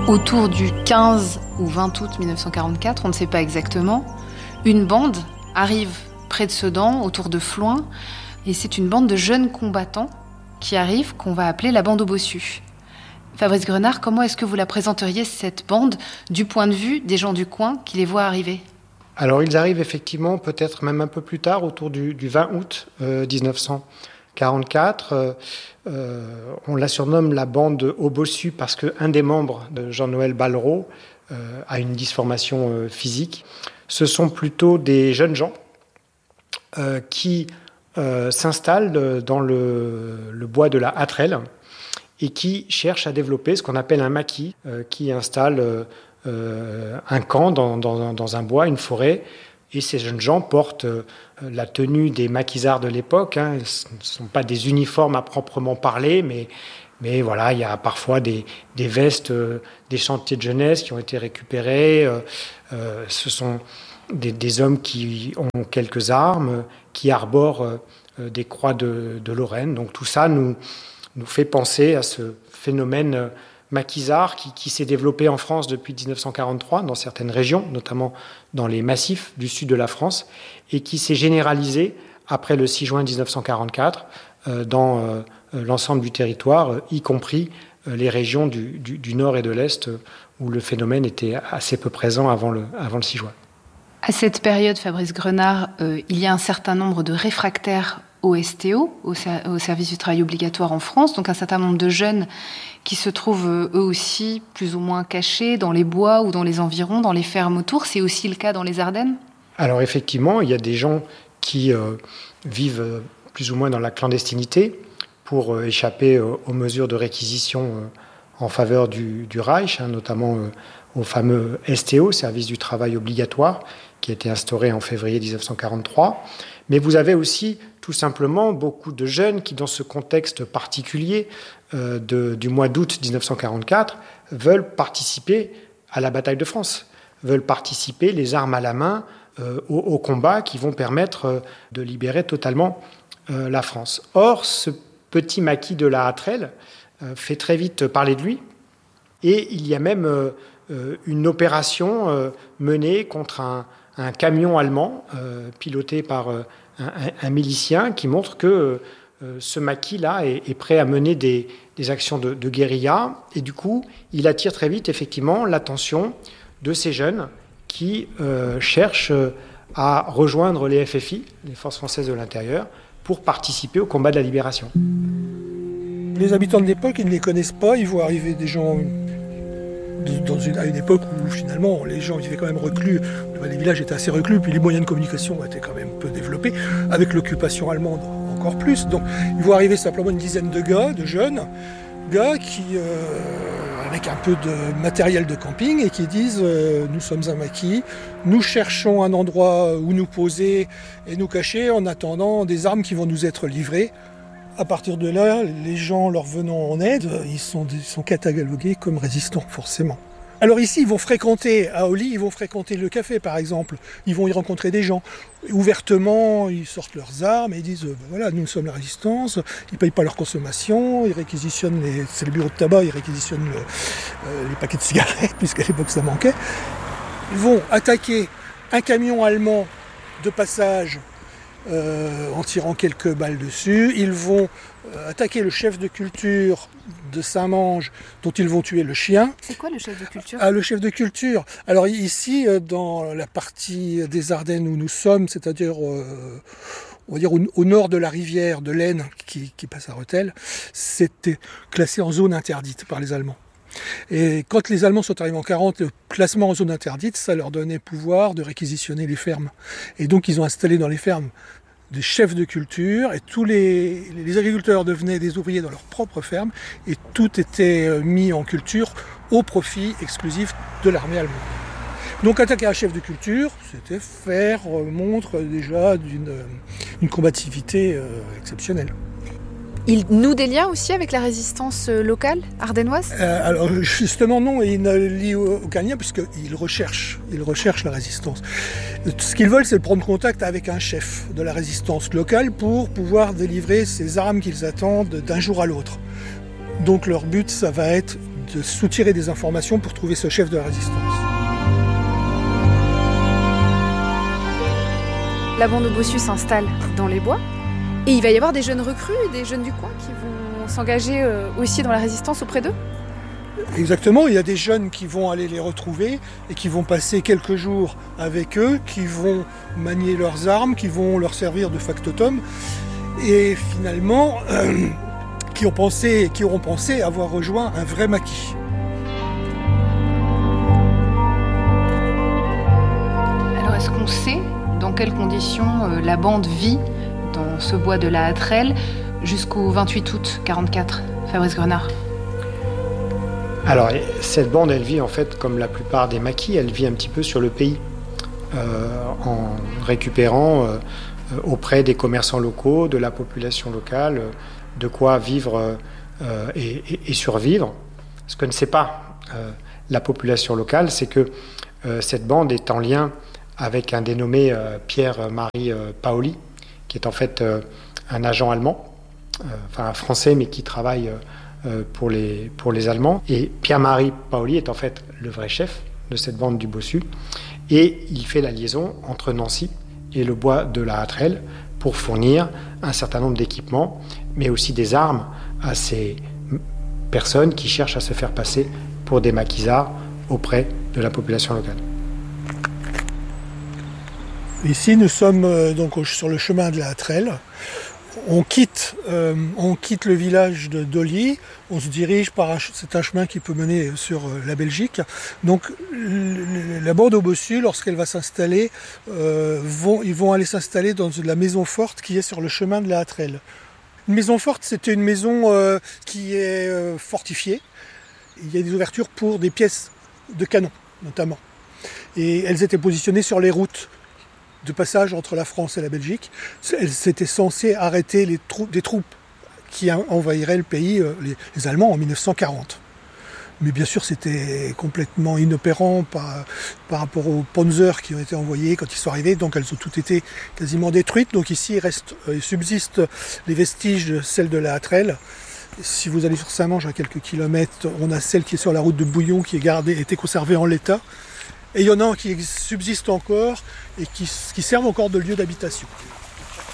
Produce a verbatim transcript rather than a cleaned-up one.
Autour du quinze ou vingt août mille neuf cent quarante-quatre, on ne sait pas exactement, une bande arrive près de Sedan, autour de Floins, et c'est une bande de jeunes combattants qui arrivent, qu'on va appeler la bande aux bossus. Fabrice Grenard, comment est-ce que vous la présenteriez, cette bande, du point de vue des gens du coin qui les voient arriver ? Alors ils arrivent effectivement peut-être même un peu plus tard, autour du, du vingt août euh, dix-neuf cent quarante-quatre. Euh, euh, on la surnomme la bande aux bossus parce qu'un des membres de Jean-Noël Ballereau euh, a une dysformation euh, physique. Ce sont plutôt des jeunes gens euh, qui euh, s'installent dans le, le bois de la Hatterelle et qui cherchent à développer ce qu'on appelle un maquis, euh, qui installe euh, euh, un camp dans, dans, dans un bois, une forêt. Et ces jeunes gens portent euh, la tenue des maquisards de l'époque. Hein. Ce ne sont pas des uniformes à proprement parler, mais, mais voilà, il y a parfois des, des vestes euh, des chantiers de jeunesse qui ont été récupérées. Euh, euh, ce sont des, des hommes qui ont quelques armes, qui arborent euh, des croix de, de Lorraine. Donc tout ça nous, nous fait penser à ce phénomène euh, maquisard qui, qui s'est développé en France depuis dix-neuf cent quarante-trois, dans certaines régions, notamment dans les massifs du sud de la France, et qui s'est généralisé après le six juin dix-neuf cent quarante-quatre euh, dans euh, l'ensemble du territoire, euh, y compris euh, les régions du, du, du nord et de l'est, euh, où le phénomène était assez peu présent avant le, avant le six juin. À cette période, Fabrice Grenard, euh, il y a un certain nombre de réfractaires au S T O, au, ser- au service du travail obligatoire en France, donc un certain nombre de jeunes qui se trouvent euh, eux aussi plus ou moins cachés dans les bois ou dans les environs, dans les fermes autour. C'est aussi le cas dans les Ardennes ? Alors effectivement, il y a des gens qui euh, vivent euh, plus ou moins dans la clandestinité pour euh, échapper euh, aux mesures de réquisition euh, en faveur du, du Reich, hein, notamment euh, au fameux S T O, service du travail obligatoire, qui a été instauré en février dix-neuf cent quarante-trois. Mais vous avez aussi tout simplement beaucoup de jeunes qui, dans ce contexte particulier euh, de, du mois d'août dix-neuf cent quarante-quatre, veulent participer à la bataille de France, veulent participer les armes à la main euh, aux, aux combats qui vont permettre euh, de libérer totalement euh, la France. Or, ce petit maquis de la Hatterelle euh, fait très vite parler de lui, et il y a même euh, euh, une opération euh, menée contre un un camion allemand euh, piloté par euh, un, un, un milicien qui montre que euh, ce maquis-là est, est prêt à mener des, des actions de, de guérilla. Et du coup, il attire très vite, effectivement, l'attention de ces jeunes qui euh, cherchent à rejoindre les F F I, les Forces françaises de l'intérieur, pour participer au combat de la libération. Les habitants de l'époque, ils ne les connaissent pas, ils voient arriver des gens... Dans une, à une époque où finalement les gens vivaient quand même reclus, les villages étaient assez reclus, puis les moyens de communication étaient quand même peu développés, avec l'occupation allemande encore plus. Donc ils voient arriver simplement une dizaine de gars, de jeunes gars qui, euh, avec un peu de matériel de camping, et qui disent euh, nous sommes un maquis, nous cherchons un endroit où nous poser et nous cacher en attendant des armes qui vont nous être livrées. À partir de là, les gens leur venant en aide, ils sont, ils sont catalogués comme résistants, forcément. Alors ici, ils vont fréquenter, à Olly, ils vont fréquenter le café, par exemple. Ils vont y rencontrer des gens. Ouvertement, ils sortent leurs armes et ils disent, ben voilà, nous sommes la résistance. Ils ne payent pas leur consommation, ils réquisitionnent, les, c'est le bureau de tabac, ils réquisitionnent le, euh, les paquets de cigarettes, puisqu'à l'époque ça manquait. Ils vont attaquer un camion allemand de passage, Euh, en tirant quelques balles dessus. Ils vont euh, attaquer le chef de culture de Saint-Mange, dont ils vont tuer le chien. C'est quoi le chef de culture ? Ah, le chef de culture. Alors ici, euh, dans la partie des Ardennes où nous sommes, c'est-à-dire euh, on va dire au, au nord de la rivière de l'Aisne, qui, qui passe à Rethel, c'était classé en zone interdite par les Allemands. Et quand les Allemands sont arrivés en quarante, le classement en zone interdite, ça leur donnait pouvoir de réquisitionner les fermes. Et donc ils ont installé dans les fermes des chefs de culture, et tous les, les agriculteurs devenaient des ouvriers dans leur propre ferme, et tout était mis en culture au profit exclusif de l'armée allemande. Donc attaquer un chef de culture, c'était faire montre déjà d'une, d'une combativité euh, exceptionnelle. Il noue des liens aussi avec la résistance locale, ardennoise ? euh, Alors justement non, il ne lie aucun lien puisqu'ils recherchent, ils recherchent la résistance. Ce qu'ils veulent, c'est prendre contact avec un chef de la résistance locale pour pouvoir délivrer ces armes qu'ils attendent d'un jour à l'autre. Donc leur but, ça va être de soutirer des informations pour trouver ce chef de la résistance. La bande au bossu s'installe dans les bois et il va y avoir des jeunes recrues, des jeunes du coin qui vont s'engager aussi dans la résistance auprès d'eux. Exactement, il y a des jeunes qui vont aller les retrouver et qui vont passer quelques jours avec eux, qui vont manier leurs armes, qui vont leur servir de factotum et finalement euh, qui, ont pensé, qui auront pensé avoir rejoint un vrai maquis. Alors est-ce qu'on sait dans quelles conditions euh, la bande vit dans ce bois de la Hatterelle jusqu'au vingt-huit août quarante-quatre, Fabrice Grenard? Alors, cette bande, elle vit en fait comme la plupart des maquis, elle vit un petit peu sur le pays, euh, en récupérant euh, auprès des commerçants locaux, de la population locale, de quoi vivre euh, et, et, et survivre. Ce que ne sait pas euh, la population locale, c'est que euh, cette bande est en lien avec un dénommé euh, Pierre-Marie euh, Paoli, qui est en fait euh, un agent allemand, euh, enfin un Français, mais qui travaille euh, Pour les, pour les Allemands. Et Pierre-Marie Paoli est en fait le vrai chef de cette bande du bossu. Et il fait la liaison entre Nancy et le bois de la Hatterelle pour fournir un certain nombre d'équipements, mais aussi des armes à ces personnes qui cherchent à se faire passer pour des maquisards auprès de la population locale. Ici, nous sommes euh, donc sur le chemin de la Hatterelle. On quitte, euh, on quitte le village de Dolly, on se dirige par un, c'est un chemin qui peut mener sur euh, la Belgique. Donc le, la bande au bossu, lorsqu'elle va s'installer, euh, vont, ils vont aller s'installer dans la maison forte qui est sur le chemin de la Hatterelle. Une maison forte, c'était une maison euh, qui est euh, fortifiée. Il y a des ouvertures pour des pièces de canon, notamment. Et elles étaient positionnées sur les routes de passage entre la France et la Belgique. C'était censé arrêter les troupes, des troupes qui envahiraient le pays, les, les Allemands, en mille neuf cent quarante. Mais bien sûr, c'était complètement inopérant par, par rapport aux Panzers qui ont été envoyés quand ils sont arrivés. Donc elles ont toutes été quasiment détruites. Donc ici, il, reste, il subsiste les vestiges de celle de la Hatterelle. Si vous allez sur Saint-Mange à quelques kilomètres, on a celle qui est sur la route de Bouillon qui est gardée, était conservée en l'état. Et il y en a qui subsistent encore et qui, qui servent encore de lieu d'habitation.